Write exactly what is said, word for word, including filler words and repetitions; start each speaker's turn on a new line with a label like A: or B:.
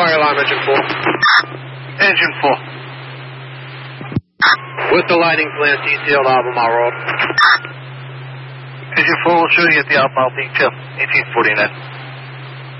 A: fire alarm, engine four.
B: Engine four.
A: With the lighting plan detailed, Albemarle Road.
B: Engine four will show you at the outbound detail, eighteen forty-nine.